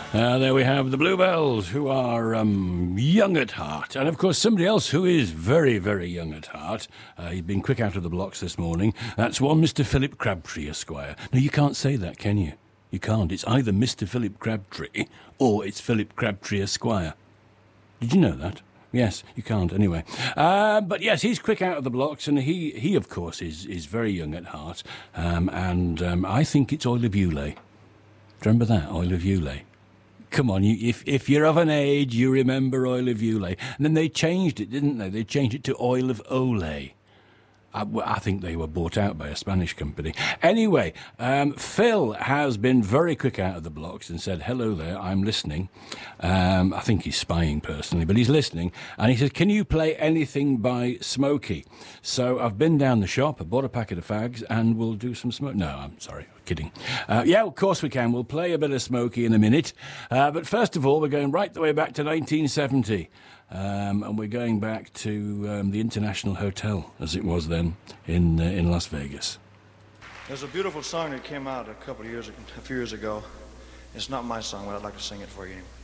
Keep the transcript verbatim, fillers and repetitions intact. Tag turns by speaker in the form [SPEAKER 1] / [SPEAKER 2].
[SPEAKER 1] Uh, there we have the Bluebells, who are um, young at heart. And, of course, somebody else who is very, very young at heart. Uh, he's been quick out of the blocks this morning. That's one Mister Philip Crabtree, Esquire. No, you can't say that, can you? You can't. It's either Mister Philip Crabtree or it's Philip Crabtree, Esquire. Did you know that? Yes, you can't, anyway. Uh, but, yes, he's quick out of the blocks, and he, he of course, is, is very young at heart. Um, and um, I think it's Oil of Ulay. Do you remember that, Oil of Ulay? Come on, you, if if you're of an age, you remember Oil of Ulay. And then they changed it, didn't they? They changed it to Oil of Olay. I, I think they were bought out by a Spanish company. Anyway, um, Phil has been very quick out of the blocks and said, hello there, I'm listening. Um, I think he's spying personally, but he's listening. And he says, can you play anything by Smokey? So I've been down the shop, I bought a packet of fags, and we'll do some smoke. No, I'm sorry, kidding. Uh, yeah, of course we can. We'll play a bit of Smokey in a minute. Uh, but first of all, we're going right the way back to nineteen seventy. Um, and we're going back to um, the International Hotel, as it was then, in uh, in Las Vegas.
[SPEAKER 2] There's a beautiful song that came out a couple of years, a few years ago. It's not my song, but I'd like to sing it for you.